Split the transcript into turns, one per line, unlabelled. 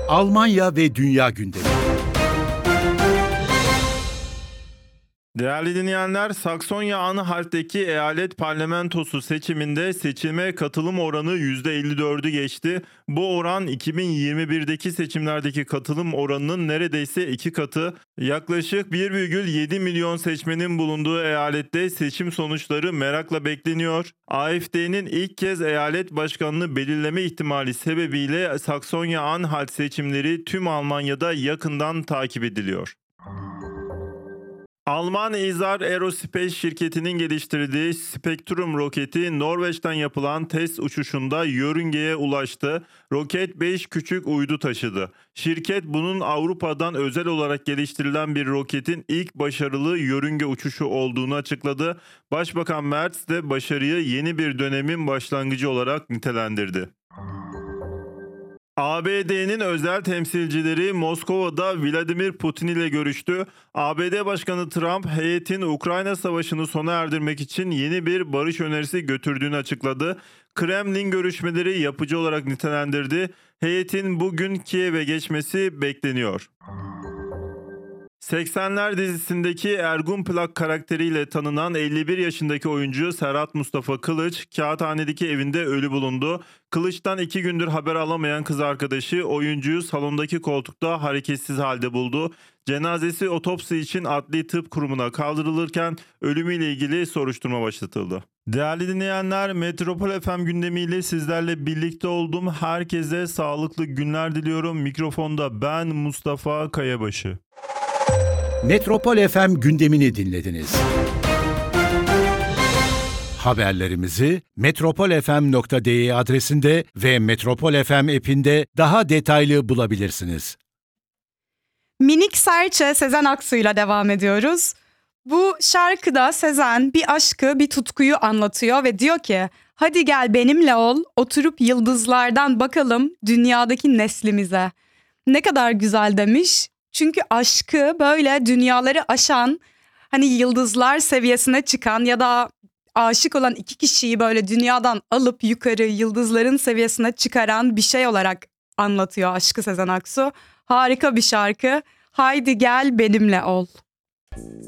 Almanya ve dünya gündemi.
Değerli dinleyenler, Saksonya-Anhalt'teki eyalet parlamentosu seçiminde seçime katılım oranı %54'ü geçti. Bu oran 2021'deki seçimlerdeki katılım oranının neredeyse 2 katı. Yaklaşık 1,7 milyon seçmenin bulunduğu eyalette seçim sonuçları merakla bekleniyor. AfD'nin ilk kez eyalet başkanını belirleme ihtimali sebebiyle Saksonya-Anhalt seçimleri tüm Almanya'da yakından takip ediliyor. Alman Isar Aerospace şirketinin geliştirdiği Spektrum roketi Norveç'ten yapılan test uçuşunda yörüngeye ulaştı. Roket 5 küçük uydu taşıdı. Şirket bunun Avrupa'dan özel olarak geliştirilen bir roketin ilk başarılı yörünge uçuşu olduğunu açıkladı. Başbakan Merz de başarıyı yeni bir dönemin başlangıcı olarak nitelendirdi. ABD'nin özel temsilcileri Moskova'da Vladimir Putin ile görüştü. ABD Başkanı Trump, heyetin Ukrayna Savaşı'nı sona erdirmek için yeni bir barış önerisi götürdüğünü açıkladı. Kremlin görüşmeleri yapıcı olarak nitelendirdi. Heyetin bugün Kiev'e geçmesi bekleniyor. 80'ler dizisindeki Ergun Plak karakteriyle tanınan 51 yaşındaki oyuncu Serhat Mustafa Kılıç, Kağıthane'deki evinde ölü bulundu. Kılıç'tan 2 gündür haber alamayan kız arkadaşı oyuncuyu salondaki koltukta hareketsiz halde buldu. Cenazesi otopsi için Adli Tıp Kurumu'na kaldırılırken ölümüyle ilgili soruşturma başlatıldı. Değerli dinleyenler, Metropol FM gündemiyle sizlerle birlikte oldum. Herkese sağlıklı günler diliyorum. Mikrofonda ben Mustafa Kayabaşı.
Metropol FM gündemini dinlediniz. Haberlerimizi metropolfm.de adresinde ve Metropol FM app'inde daha detaylı bulabilirsiniz.
Minik Serçe Sezen Aksu'yla devam ediyoruz. Bu şarkıda Sezen bir aşkı, bir tutkuyu anlatıyor ve diyor ki hadi gel benimle ol, oturup yıldızlardan bakalım dünyadaki neslimize. Ne kadar güzel demiş. Çünkü aşkı böyle dünyaları aşan, hani yıldızlar seviyesine çıkan ya da aşık olan iki kişiyi böyle dünyadan alıp yukarı yıldızların seviyesine çıkaran bir şey olarak anlatıyor aşkı Sezen Aksu. Harika bir şarkı. Haydi gel benimle ol.